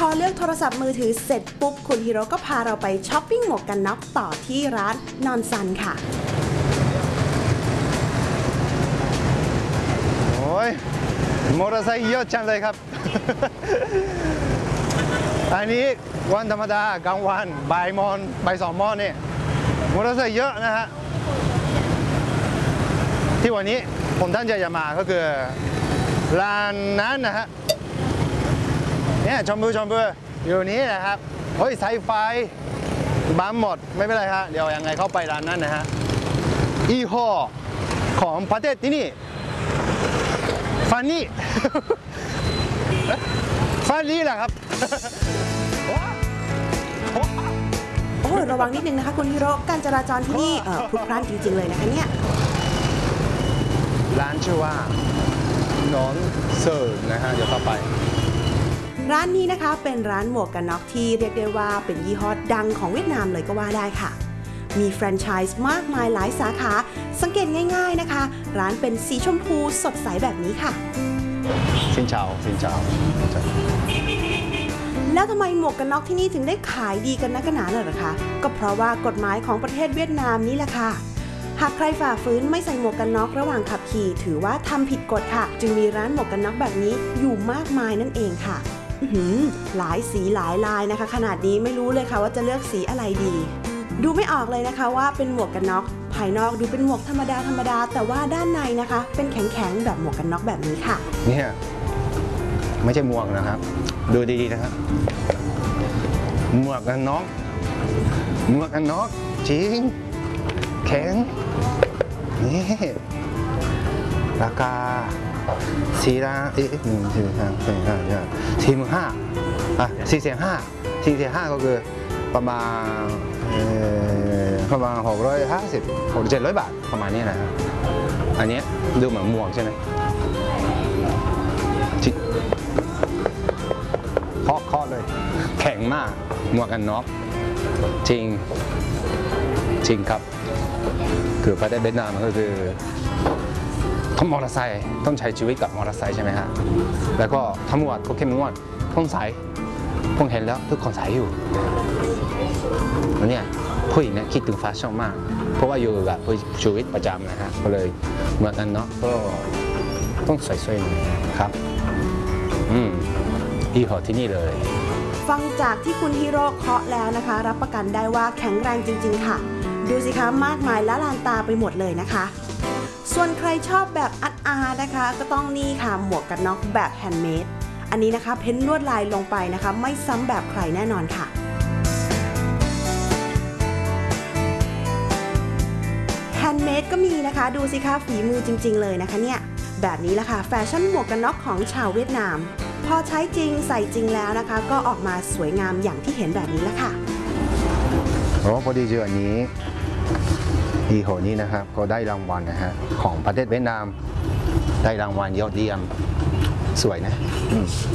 อเลือกโทรศัพท์มือถือเสร็จปุ๊บคุณฮิโร่ก็พาเราไปช้อปปิ้งหมวกกันน็อกต่อที่ร้านนอนซันค่ะโอ้ยมอเตอร์ไซค์เยอะจังเลยครับ อันนี้วันธรรมดากลางวันบ่ายโมงบ่าย2 โมงนี่มอเตอร์ไซค์เยอะนะฮะที่วันนี้ผมตั้งใจจะมาก็คือร้านนั้นนะฮะเนี่ยชมพูอยู่นี้นะครับเฮ้ยสายไฟบ้าหมดไม่เป็นไรฮะเดี๋ยวยังไงเข้าไปร้านนั้นนะฮะยี่ห้อของประเทศที่นี่ฟันนี่ ฟันนี่แหละครับโอ้ระวังนิดนึงนะคะคุณฮิโร่การจราจรที่นี่พลุกพล่านจริงๆเลยนะคะเนี่ยร้านชื่อว่าหนอนเซิร์นะฮะเดี๋ยวต่อไปร้านนี้นะคะเป็นร้านหมวกกันน็อกที่เรียกได้ว่าเป็นยี่ห้อดังของเวียดนามเลยก็ว่าได้ค่ะมีแฟรนไชส์มากมายหลายสาขาสังเกตง่ายๆนะคะร้านเป็นสีชมพูสดใสแบบนี้ค่ะสินเจ้าแล้วทำไมหมวกกันน็อกที่นี่ถึงได้ขายดีกันนักหนาเหรอคะก็เพราะว่ากฎหมายของประเทศเวียดนามนี่แหละค่ะหากใครฝ่าฝืนไม่ใส่หมวกกันน็อกระหว่างขับขี่ถือว่าทำผิดกฎค่ะจึงมีร้านหมวกกันน็อกแบบนี้อยู่มากมายนั่นเองค่ะหลายสีหลายลายนะคะขนาดนี้ไม่รู้เลยค่ะว่าจะเลือกสีอะไรดีดูไม่ออกเลยนะคะว่าเป็นหมวกกันน็อกภายนอกดูเป็นหมวกธรรมดาแต่ว่าด้านในนะคะเป็นแข็งๆแบบหมวกกันน็อกแบบนี้ค่ะเนี่ยไม่ใช่หมวกนะครับดูดีๆนะครับหมวกกันน็อกจริงแข็งนี่ราคา4 ล้าน45,000ก็คือประมาณ650-700 บาทประมาณนี้นะครับอันนี้ดูเหมือนหมวกใช่ไหมเคาะเลยแข็งมากหมวกกันน็อกจริงครับคือประเทศเวียดนามก็คือมอเตอร์ไซค์ต้องใช้ชีวิตกับมอเตอร์ไซค์ใช่ไหมฮะแล้วก็ทั้งหมดก็เข้มงวดต้องใส่ผมเห็นแล้วทุกคนใส่อยู่แล้วเนี่ยผู้หญิงเนี่ยคิดถึงแฟชั่นมากเพราะว่าอยู่กับชีวิตประจำนะฮะก็เลยเหมือนกันเนาะก็ต้องใส่สวยๆครับยี่ห้อที่นี่เลยฟังจากที่คุณฮิโร่เคาะแล้วนะคะรับประกันได้ว่าแข็งแรงจริงๆค่ะดูสิคะมากมายละลานตาไปหมดเลยนะคะส่วนใครชอบแบบอาร์ตนะคะก็ต้องนี่ค่ะหมวกกันน็อกแบบแฮนด์เมดอันนี้นะคะเพ้นลวดลายลงไปนะคะไม่ซ้ำแบบใครแน่นอนค่ะแฮนด์เมดก็มีนะคะดูสิคะฝีมือจริงๆเลยนะคะเนี่ยแบบนี้แหละค่ะแฟชั่นหมวกกันน็อกของชาวเวียดนามพอใช้จริงใส่จริงแล้วนะคะก็ออกมาสวยงามอย่างที่เห็นแบบนี้แหละค่ะพอดีเจออันนี้ยี่ห้อนี้นะครับก็ได้รางวัลนะฮะของประเทศเวียดนามได้รางวัลยอดเยี่ยมสวยนะ